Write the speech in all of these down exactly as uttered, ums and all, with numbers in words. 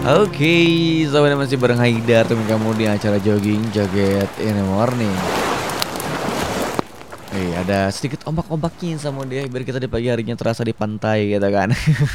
Oke, sobat masih bareng Haidar temen kamu di acara jogging joget in the morning. Eh, ada sedikit ombak-ombaknya sama dia biar kita di pagi harinya terasa di pantai gitu kan.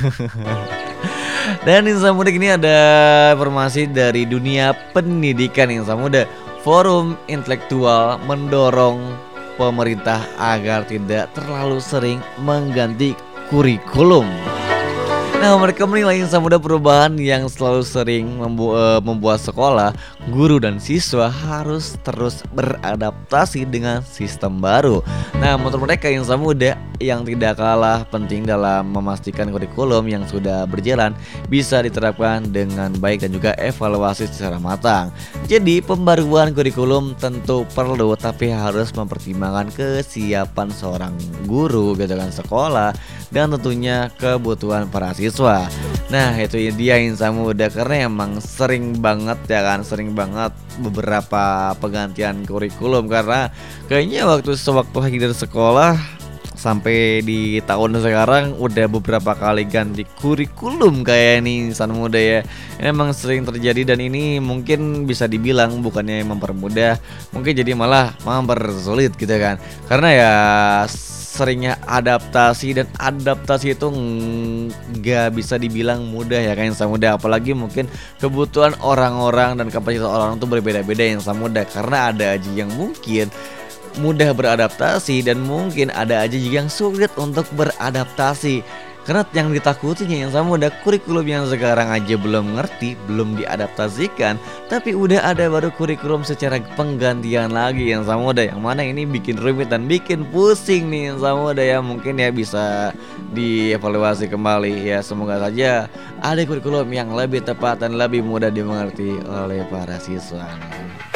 Dan Insan Muda ini ada informasi dari dunia pendidikan Insan Muda. Forum Intelektual mendorong pemerintah agar tidak terlalu sering mengganti kurikulum. Nah, mereka menilai Insan Muda perubahan yang selalu sering membu eh, membuat sekolah, guru dan siswa harus terus beradaptasi dengan sistem baru. Nah, menurut mereka Insan Muda yang tidak kalah penting dalam memastikan kurikulum yang sudah berjalan bisa diterapkan dengan baik dan juga evaluasi secara matang. Jadi, pembaruan kurikulum tentu perlu tapi harus mempertimbangkan kesiapan seorang guru gitu kan sekolah dan tentunya kebutuhan para siswa. Nah, itu dia Insan Muda karena emang sering banget ya kan, sering banget beberapa penggantian kurikulum karena kayaknya waktu sewaktu lagi dari sekolah sampai di tahun sekarang udah beberapa kali ganti kurikulum kayak ini Insan Muda ya. Emang sering terjadi dan ini mungkin bisa dibilang bukannya mempermudah, mungkin jadi malah mempersulit gitu kan. Karena ya seringnya adaptasi dan adaptasi itu nggak bisa dibilang mudah ya kan Insan Muda, apalagi mungkin kebutuhan orang-orang dan kapasitas orang itu berbeda-beda Insan Muda karena ada aja yang mungkin mudah beradaptasi dan mungkin ada aja juga yang sulit untuk beradaptasi. Karena yang ditakutin yang sama udah kurikulum yang sekarang aja belum ngerti, belum diadaptasikan, tapi udah ada baru kurikulum secara penggantian lagi yang sama udah yang mana ini bikin rumit dan bikin pusing nih yang sama udah ya mungkin ya bisa dievaluasi kembali ya, semoga saja ada kurikulum yang lebih tepat dan lebih mudah dimengerti oleh para siswa nih.